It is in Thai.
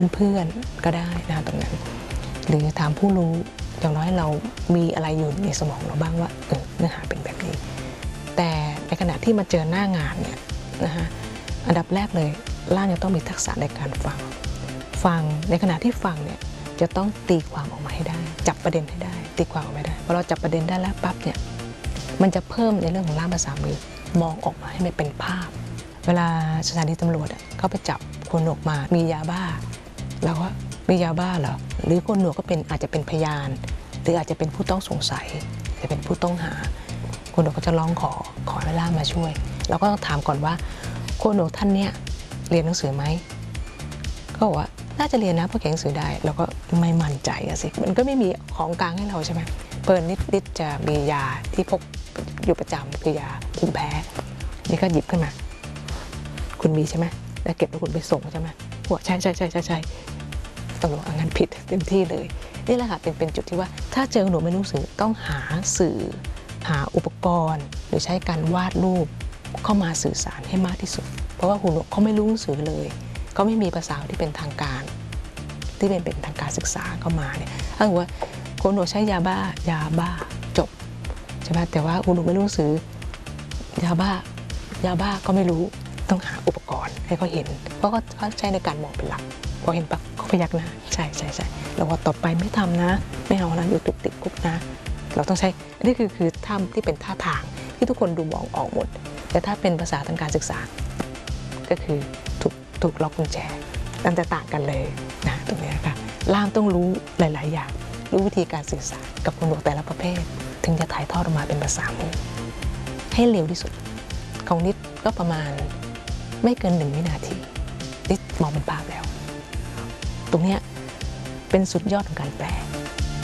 เพื่อนก็ได้นะคะตรงนั้นหรือถามผู้รู้อย่างน้อยเรามีอะไรอยู่ในสมองเราบ้างว่าเนื้อหาเป็นแบบนี้แต่ในขณะที่มาเจอหน้างานเนี่ยนะคะอันดับแรกเลยล่าจะต้องมีทักษะในการฟังในขณะที่ฟังเนี่ยจะต้องตีความออกมาให้ได้จับประเด็นให้ได้ตีความออกมาได้พอเราจับประเด็นได้แล้วปั๊บเนี่ยมันจะเพิ่มในเรื่องของล่ามภาษามือมองออกมาให้มันเป็นภาพเวลาสถานีตำรวจเขาไปจับคนออกมามียาบ้าแล้วว่ามียาบ้าเหรอหรือคนหนวกก็เป็นอาจจะเป็นพยานหรืออาจจะเป็นผู้ต้องสงสัยจะเป็นผู้ต้องหาคนหนวกก็จะร้องขอให้ล่ามมาช่วยเราก็ต้องถามก่อนว่าคนหนวกท่านเนี้ยเรียนหนังสือไหมก็บอกว่าน่าจะเรียนนะเพราะเขียนหนังสือได้เราก็ไม่มั่นใจสิมันก็ไม่มีของกลางให้เราใช่ไหมเปิดนิดจะมียาที่พกอยู่ประจำคือยาคุมแพ้นี่ก็หยิบขึ้นมาคุณมีใช่ไหมแล้วเก็บแล้วคุณไปส่งใช่ไหมหัวใช่ตำรวจงานผิดเต็มที่เลยนี่แหละค่ะเป็นจุดที่ว่าถ้าเจอหนูไม่รู้หนังสือต้องหาสื่อหาอุปกรณ์หรือใช้การวาดรูปเข้ามาสื่อสารให้มากที่สุดเพราะว่าหูหนวกเขาไม่รู้หนังสือเลยเขาไม่มีภาษาที่เป็นทางการที่เป็นทางการศึกษาเข้ามาเนี่ยถ้าว่าคนหนวกใช้ยาบ้าจบใช่ไหมแต่ว่าหูหนวกไม่รู้หนังสือยาบ้าก็ไม่รู้ต้องหาอุปกรณ์ให้เขาเห็นเพราะเขาใช้ในการมองเป็นหลักพอเห็นปั๊บเขาพยักหน้าใช่เราว่าต่อไปไม่ทำนะไม่เอานะอยู่ตุกติดกุ๊กนะเราต้องใช้นี่คือท่าที่เป็นท่าทางที่ทุกคนดูมองออกหมดแต่ถ้าเป็นภาษาทางการศึกษาก็คือถูกล็อกกุญแจมันจะต่างกันเลยนะตรงนี้ค่ะล่ามต้องรู้หลายๆอย่างรู้วิธีการสื่อสารกับคนหนวกแต่ละประเภทถึงจะถ่ายทอดออกมาเป็นภาษามือให้เร็วที่สุดของนิดก็ประมาณไม่เกิน1 วินาทีนิดมองเป็นภาพแล้วตรงนี้เป็นสุดยอดของการแปล